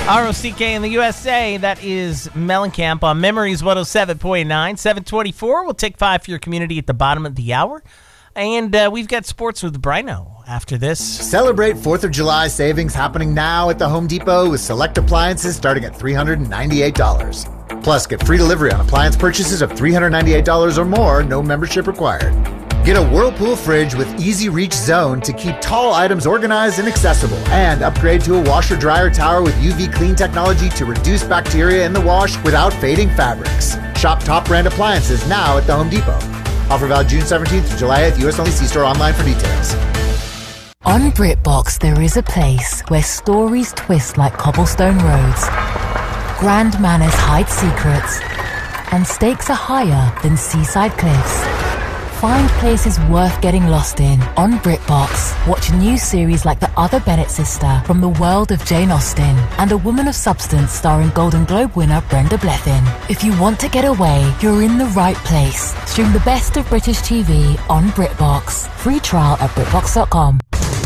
ROCK in the USA, that is Mellencamp on Memories 107.9. 724. We'll take 5 for your community at the bottom of the hour. And we've got sports with Brino after this. Celebrate 4th of July savings happening now at the Home Depot with select appliances starting at $398. Plus, get free delivery on appliance purchases of $398 or more, no membership required. Get a Whirlpool fridge with Easy Reach Zone to keep tall items organized and accessible. And upgrade to a washer-dryer tower with UV clean technology to reduce bacteria in the wash without fading fabrics. Shop top brand appliances now at the Home Depot. Offer valid June 17th to July 8th. U.S. only. See store online for details. On BritBox, there is a place where stories twist like cobblestone roads, grand manners hide secrets, and stakes are higher than seaside cliffs. Find places worth getting lost in on BritBox. Watch a new series like The Other Bennett Sister from the world of Jane Austen and A Woman of Substance starring Golden Globe winner Brenda Blethyn. If you want to get away, you're in the right place. Stream the best of British TV on BritBox. Free trial at BritBox.com.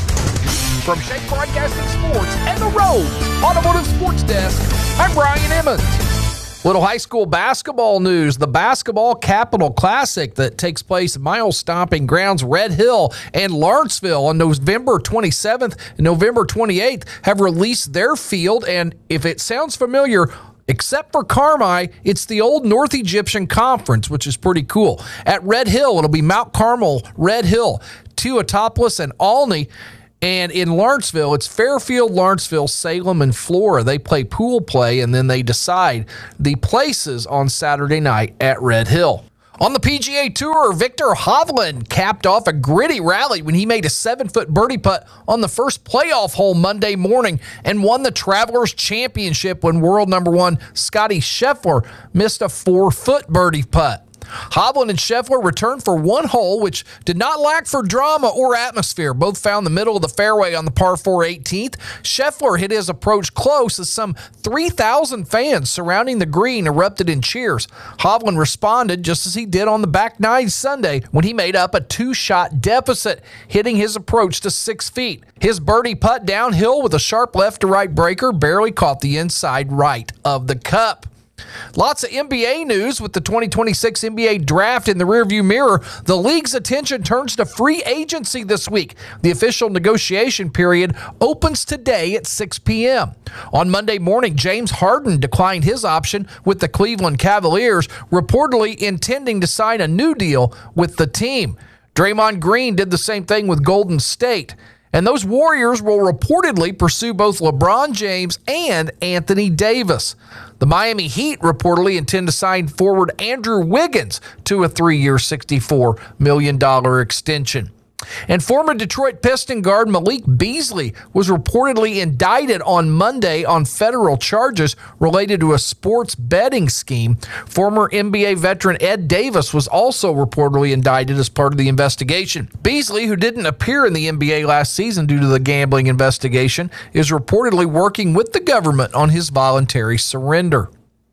From Shake Broadcasting Sports and the Rhodes Automotive Sports Desk, I'm Brian Emmons. Little high school basketball news. The Basketball Capital Classic that takes place at Miles Stomping Grounds, Red Hill, and Lawrenceville on November 27th and November 28th have released their field. And if it sounds familiar, except for Carmi, it's the old North Egyptian Conference, which is pretty cool. At Red Hill, it'll be Mount Carmel, Red Hill, Teotihuacan, and Olney. And in Lawrenceville, it's Fairfield, Lawrenceville, Salem, and Flora. They play pool play, and then they decide the places on Saturday night at Red Hill. On the PGA Tour, Viktor Hovland capped off a gritty rally when he made a 7-foot birdie putt on the first playoff hole Monday morning and won the Travelers Championship when world number 1 Scottie Scheffler missed a 4-foot birdie putt. Hovland and Scheffler returned for one hole, which did not lack for drama or atmosphere. Both found the middle of the fairway on the par 4 18th. Scheffler hit his approach close as some 3,000 fans surrounding the green erupted in cheers. Hovland responded just as he did on the back nine Sunday when he made up a 2-shot deficit, hitting his approach to 6 feet. His birdie putt downhill with a sharp left-to-right breaker barely caught the inside right of the cup. Lots of NBA news with the 2026 NBA draft in the rearview mirror. The league's attention turns to free agency this week. The official negotiation period opens today at 6 p.m. On Monday morning, James Harden declined his option with the Cleveland Cavaliers, reportedly intending to sign a new deal with the team. Draymond Green did the same thing with Golden State. And those Warriors will reportedly pursue both LeBron James and Anthony Davis. The Miami Heat reportedly intend to sign forward Andrew Wiggins to a 3-year, $64 million extension. And former Detroit Piston guard Malik Beasley was reportedly indicted on Monday on federal charges related to a sports betting scheme. Former NBA veteran Ed Davis was also reportedly indicted as part of the investigation. Beasley, who didn't appear in the NBA last season due to the gambling investigation, is reportedly working with the government on his voluntary surrender.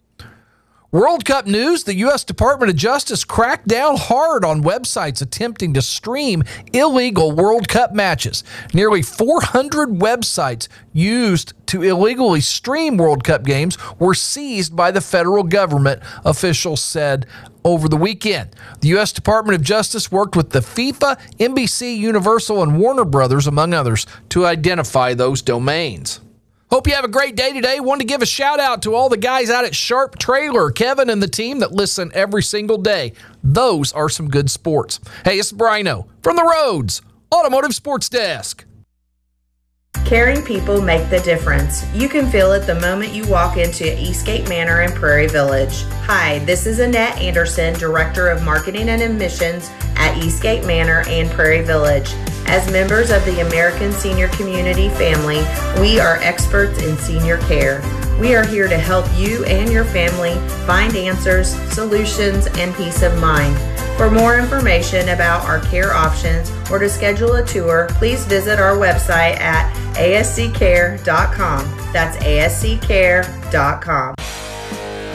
World Cup news, the U.S. Department of Justice cracked down hard on websites attempting to stream illegal World Cup matches. Nearly 400 websites used to illegally stream World Cup games were seized by the federal government, officials said over the weekend. The U.S. Department of Justice worked with the FIFA, NBC, Universal, and Warner Brothers, among others, to identify those domains. Hope you have a great day today. Wanted to give a shout out to all the guys out at Sharp Trailer, Kevin and the team that listen every single day. Those are some good sports. Hey, it's Brino from the Rhodes Automotive Sports Desk. Caring people make the difference. You can feel it the moment you walk into Eastgate Manor in Prairie Village. Hi, this is Annette Anderson, Director of Marketing and Admissions at Eastgate Manor and Prairie Village. As members of the American Senior Community family, we are experts in senior care. We are here to help you and your family find answers, solutions, and peace of mind. For more information about our care options or to schedule a tour, please visit our website at asccare.com. That's asccare.com.